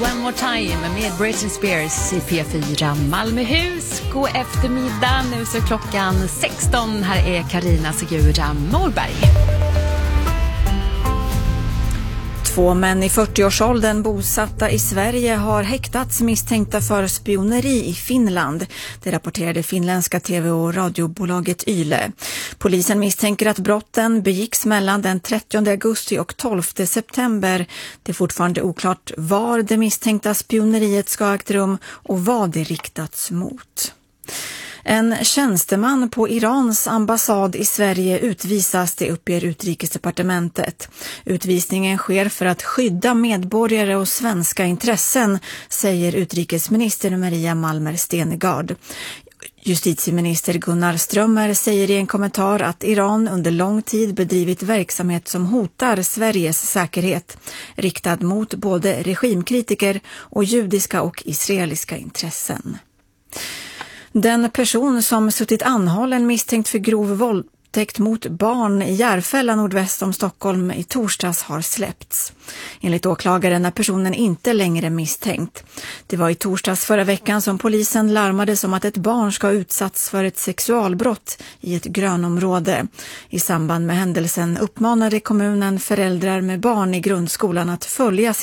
One More Time med Britney Spears i P4 Malmöhus. God eftermiddag, nu så klockan 16. Här är Carina Segura Målberg. 2 män i 40-årsåldern bosatta i Sverige har häktats misstänkta för spioneri i Finland. Det rapporterade finländska tv- och radiobolaget Yle. Polisen misstänker att brotten begicks mellan den 30 augusti och 12 september. Det är fortfarande oklart var det misstänkta spioneriet ska ha ägt rum och vad det riktats mot. En tjänsteman på Irans ambassad i Sverige utvisas, det uppger Utrikesdepartementet. Utvisningen sker för att skydda medborgare och svenska intressen, säger utrikesminister Maria Malmer Stenergard. Justitieminister Gunnar Strömmer säger i en kommentar att Iran under lång tid bedrivit verksamhet som hotar Sveriges säkerhet, riktad mot både regimkritiker och judiska och israeliska intressen. Den person som suttit anhållen misstänkt för grov våldtäkt mot barn i Järfälla nordväst om Stockholm i torsdags har släppts. Enligt åklagaren är personen inte längre misstänkt. Det var i torsdags förra veckan som polisen larmades om att ett barn ska ha utsatts för ett sexualbrott i ett grönområde. I samband med händelsen uppmanade kommunen föräldrar med barn i grundskolan att följa